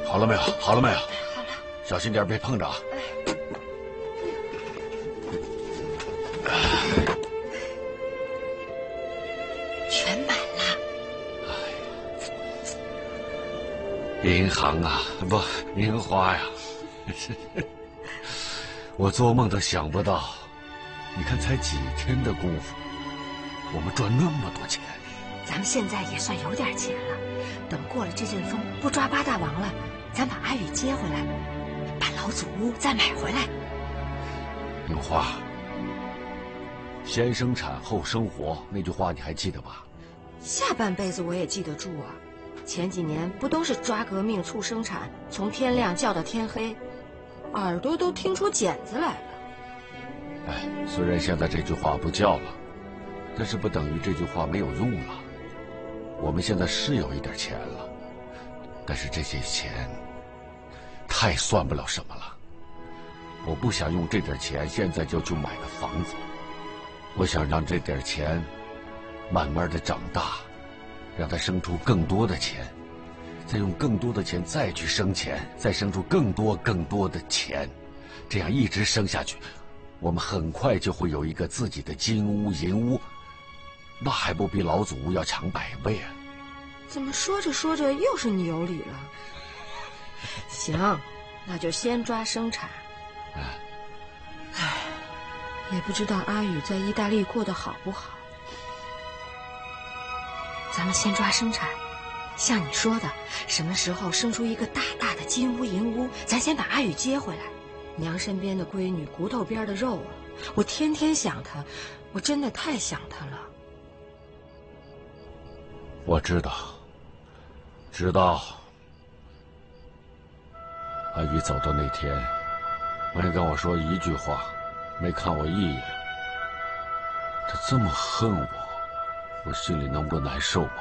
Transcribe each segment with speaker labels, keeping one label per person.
Speaker 1: 好了没有？好了没有？
Speaker 2: 好了，
Speaker 1: 小心点，别碰着啊！
Speaker 2: 全满了。
Speaker 1: 银行啊，不，银花呀！我做梦都想不到，你看才几天的功夫，我们赚那么多钱。
Speaker 2: 咱们现在也算有点钱了，等过了这阵风，不抓八大王了，咱把阿宇接回来，把老祖屋再买回来。
Speaker 1: 银花，先生产后生活那句话你还记得吧？
Speaker 2: 下半辈子我也记得住啊，前几年不都是抓革命促生产，从天亮叫到天黑，耳朵都听出茧子来了。
Speaker 1: 哎，虽然现在这句话不叫了，但是不等于这句话没有用了。我们现在是有一点钱了，但是这些钱太算不了什么了。我不想用这点钱现在就去买个房子，我想让这点钱慢慢的长大，让它生出更多的钱，再用更多的钱再去生钱，再生出更多的钱，这样一直生下去，我们很快就会有一个自己的金屋银屋，那还不比老祖屋要强100倍啊！
Speaker 2: 怎么说着说着又是你有理了？行，那就先抓生产。唉，也不知道阿宇在意大利过得好不好。咱们先抓生产，像你说的，什么时候生出一个大大的金屋银屋，咱先把阿宇接回来。娘身边的闺女，骨头边的肉啊，我天天想她，我真的太想她了。
Speaker 1: 我知道，知道。阿宇走的那天，没跟我说一句话，没看我一眼。他这么恨我，我心里能不难受吗？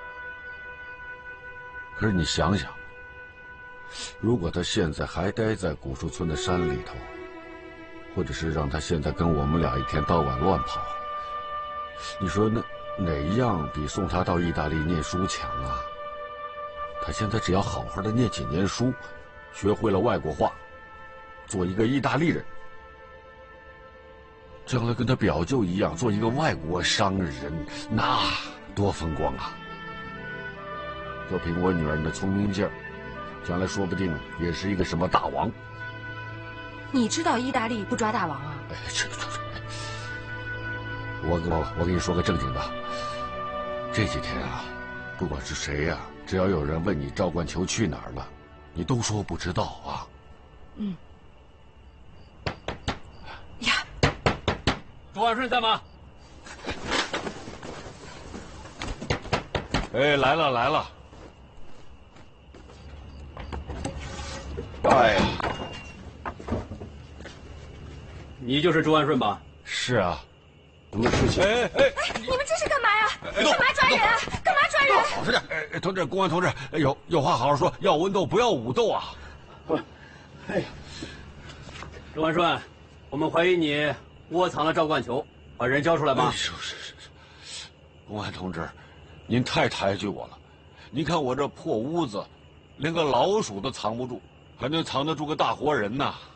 Speaker 1: 可是你想想，如果他现在还待在古树村的山里头，或者是让他现在跟我们俩一天到晚乱跑，你说哪样比送他到意大利念书强啊？他现在只要好好的念几年书，学会了外国话，做一个意大利人，将来跟他表舅一样做一个外国商人，那多风光啊！就凭我女儿的聪明劲儿，将来说不定也是一个什么大王。
Speaker 2: 你知道意大利不抓大王啊？
Speaker 1: 哎，我跟你说个正经的，这几天啊，不管是谁呀，只要有人问你赵冠球去哪儿了，你都说不知道啊。
Speaker 2: 嗯。呀，
Speaker 3: 朱万顺在吗？
Speaker 1: 哎，来了来了。哎呀，
Speaker 3: 你就是朱万顺吧？
Speaker 1: 是啊。
Speaker 3: 什么事情？
Speaker 1: 哎，
Speaker 2: 你们这是干嘛呀？干嘛抓人？干嘛抓人？
Speaker 1: 老实点！哎，同志，公安同志，有话好好说，要文斗不要武斗啊！
Speaker 3: 哎呀，朱万顺，我们怀疑你窝藏了赵冠球，把人交出来吧。
Speaker 1: 是，公安同志，您太抬举我了。您看我这破屋子，连个老鼠都藏不住，还能藏得住个大活人呐？